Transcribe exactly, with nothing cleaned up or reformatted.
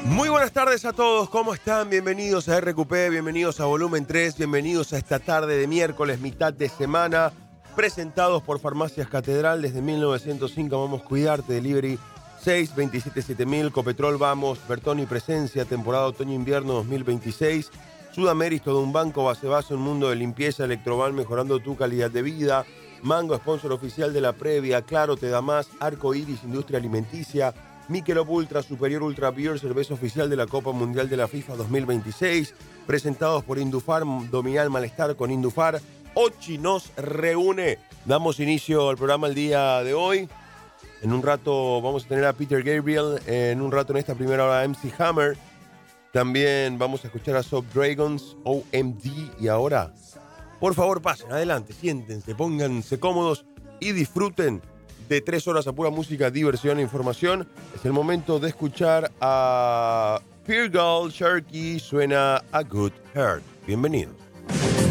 Muy buenas tardes a todos, ¿cómo están? Bienvenidos a R Q P, bienvenidos a Volumen tres, bienvenidos a esta tarde de miércoles, mitad de semana, presentados por Farmacias Catedral desde mil novecientos cinco, Vamos a Cuidarte, Delivery seis veintisiete siete mil, Copetrol Vamos, Bertoni Presencia, temporada otoño-invierno dos mil veintiséis, Sudamérica, todo un banco, base base, un mundo de limpieza, Electroban mejorando tu calidad de vida, Mango, sponsor oficial de la previa, Claro te da más, Arco Iris, industria alimenticia, Michelob Ultra, Superior Ultra Pure, cerveza oficial de la Copa Mundial de la FIFA dos mil veintiséis, presentados por Indufar, dominar el malestar con Indufar. Ochi nos reúne. Damos inicio al programa el día de hoy. En un rato vamos a tener a Peter Gabriel, en un rato en esta primera hora M C Hammer. También vamos a escuchar a Soft Dragons, O M D. Y ahora, por favor, pasen adelante, siéntense, pónganse cómodos y disfruten de tres horas a pura música, diversión e información. Es el momento de escuchar a Fear Girl Sharky, suena A Good Heart. Bienvenidos.